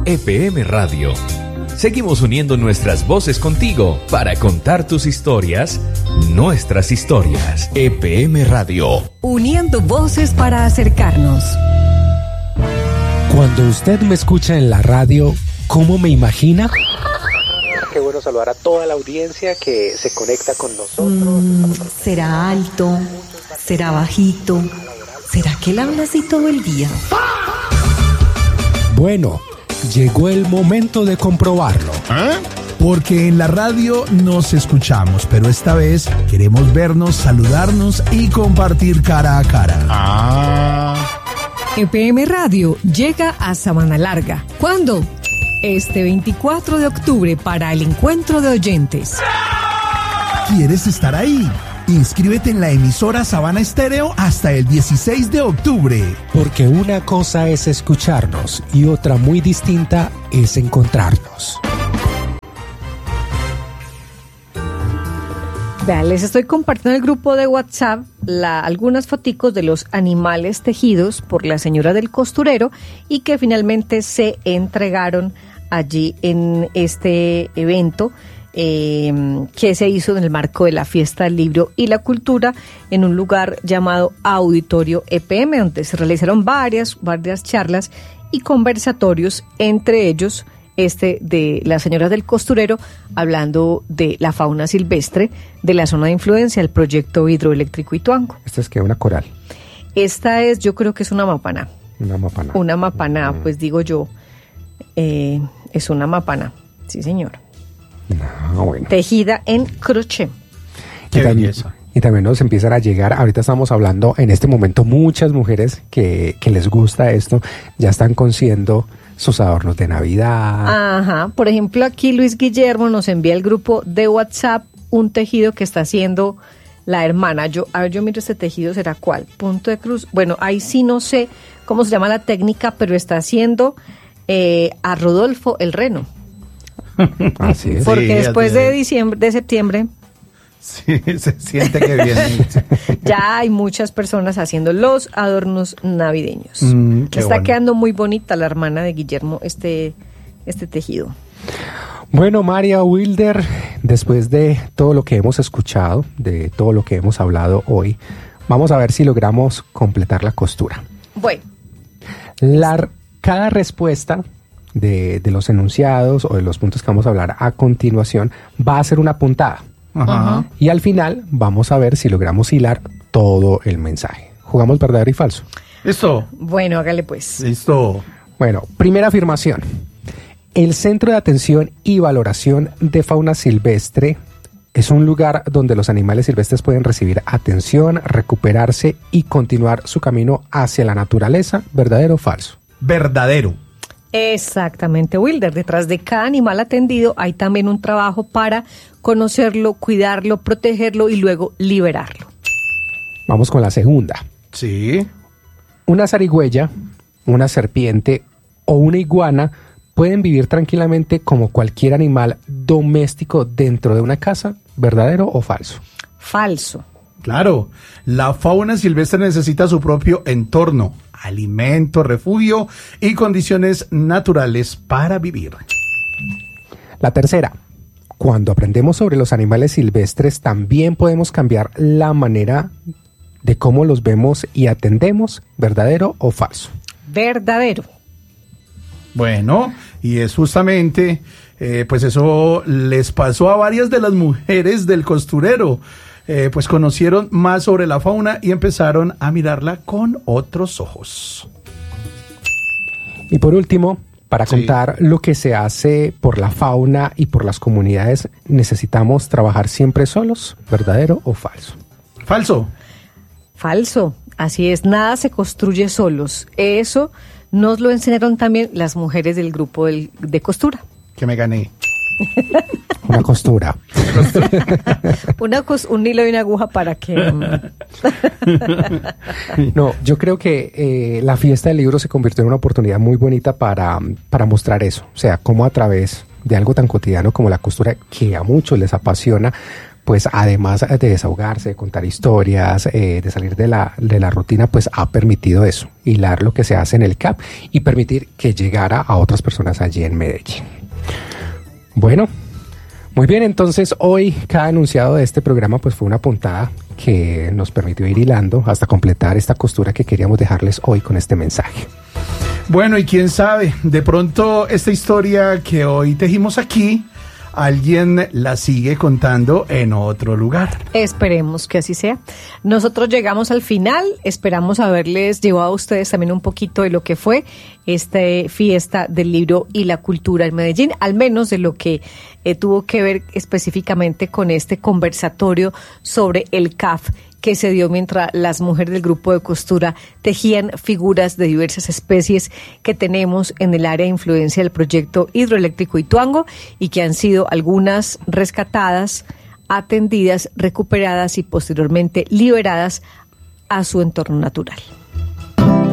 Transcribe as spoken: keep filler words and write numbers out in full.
E P M Radio. Seguimos uniendo nuestras voces contigo para contar tus historias, nuestras historias. E P M Radio. Uniendo voces para acercarnos. Cuando usted me escucha en la radio, ¿cómo me imagina? Qué bueno saludar a toda la audiencia que se conecta con nosotros. Mm, ¿Será alto? ¿Será bajito? ¿Será que él habla así todo el día? Bueno, llegó el momento de comprobarlo. ¿Eh? Porque en la radio nos escuchamos, pero esta vez queremos vernos, saludarnos y compartir cara a cara. Ah. E P M Radio llega a Sabana Larga. ¿Cuándo? Este veinticuatro de octubre para el encuentro de oyentes. ¿Quieres estar ahí? Inscríbete en la emisora Sabana Estéreo hasta el dieciséis de octubre. Porque una cosa es escucharnos y otra muy distinta es encontrarnos. Vean, les estoy compartiendo en el grupo de WhatsApp la, algunas foticos de los animales tejidos por la señora del costurero y que finalmente se entregaron allí en este evento eh, que se hizo en el marco de la Fiesta del Libro y la Cultura en un lugar llamado Auditorio E P M, donde se realizaron varias, varias charlas y conversatorios, entre ellos este de las señoras del costurero, hablando de la fauna silvestre de la zona de influencia del proyecto hidroeléctrico Ituango. Esta es que una coral. Esta es, yo creo que es una mapana. Una mapana. Una mapana, mm. pues digo yo, eh, es una mapana, sí señor. No, bueno. Tejida en crochet. Qué belleza. Y también nos empiezan a llegar, ahorita estamos hablando en este momento, muchas mujeres que, que les gusta esto, ya están cosiendo sus adornos de Navidad. Ajá, por ejemplo aquí Luis Guillermo nos envía el grupo de WhatsApp un tejido que está haciendo la hermana. Yo, a ver, yo miro este tejido, ¿será cuál? Punto de cruz. Bueno, ahí sí no sé cómo se llama la técnica, pero está haciendo eh, a Rodolfo el Reno. Así es. Porque sí, después de diciembre, de septiembre, sí, se siente que viene. ya hay muchas personas haciendo los adornos navideños. Mm, qué Está bueno. quedando muy bonita la hermana de Guillermo este, este tejido. Bueno, María Wilder, después de todo lo que hemos escuchado, de todo lo que hemos hablado hoy, vamos a ver si logramos completar la costura. Bueno. La, cada respuesta de, de los enunciados o de los puntos que vamos a hablar a continuación va a ser una puntada. Ajá. Y al final vamos a ver si logramos hilar todo el mensaje. ¿Jugamos verdadero y falso? Listo. Bueno, hágale pues. Listo. Bueno, primera afirmación. El Centro de Atención y Valoración de Fauna Silvestre es un lugar donde los animales silvestres pueden recibir atención, recuperarse y continuar su camino hacia la naturaleza. ¿Verdadero o falso? Verdadero. Exactamente, Wilder. Detrás de cada animal atendido hay también un trabajo para conocerlo, cuidarlo, protegerlo y luego liberarlo. Vamos con la segunda. Sí. Una zarigüeya, una serpiente o una iguana pueden vivir tranquilamente como cualquier animal doméstico dentro de una casa. ¿Verdadero o falso? Falso. Claro, la fauna silvestre necesita su propio entorno, alimento, refugio y condiciones naturales para vivir. La tercera. Cuando aprendemos sobre los animales silvestres, también podemos cambiar la manera de cómo los vemos y atendemos. ¿Verdadero o falso? Verdadero. Bueno, y es justamente, eh, pues eso les pasó a varias de las mujeres del costurero. Eh, pues conocieron más sobre la fauna y empezaron a mirarla con otros ojos. Y por último, para Sí. contar lo que se hace por la fauna y por las comunidades, necesitamos trabajar siempre solos. ¿Verdadero o falso? Falso. Falso. Así es, nada se construye solos. Eso nos lo enseñaron también las mujeres del grupo del, de costura. Que me gané. Una costura. Una cos, un hilo y una aguja para que... No, yo creo que eh, la fiesta del libro se convirtió en una oportunidad muy bonita para, para mostrar eso. O sea, cómo a través de algo tan cotidiano como la costura, que a muchos les apasiona, pues además de desahogarse, de contar historias, eh, de salir de la, de la rutina, pues ha permitido eso, hilar lo que se hace en el C A P y permitir que llegara a otras personas allí en Medellín. Bueno, muy bien, entonces hoy cada enunciado de este programa pues fue una puntada que nos permitió ir hilando hasta completar esta costura que queríamos dejarles hoy con este mensaje. Bueno, y quién sabe, de pronto esta historia que hoy tejimos aquí, alguien la sigue contando en otro lugar. Esperemos que así sea. Nosotros llegamos al final, esperamos haberles llevado a ustedes también un poquito de lo que fue esta fiesta del libro y la cultura en Medellín, al menos de lo que eh, tuvo que ver específicamente con este conversatorio sobre el C A F que se dio mientras las mujeres del grupo de costura tejían figuras de diversas especies que tenemos en el área de influencia del proyecto hidroeléctrico Ituango y que han sido algunas rescatadas, atendidas, recuperadas y posteriormente liberadas a su entorno natural.